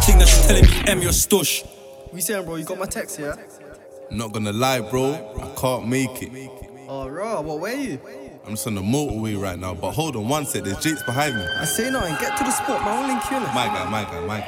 thing that she's telling me, M, you're stush. What you saying, bro? You got my text, yeah? Not gonna lie, bro, I can't make it. Oh, raw, what, where are you? I'm just on the motorway right now, but hold on one sec, there's Jakes behind me. I say nothing, get to the spot, man, I'll link you in it. My guy.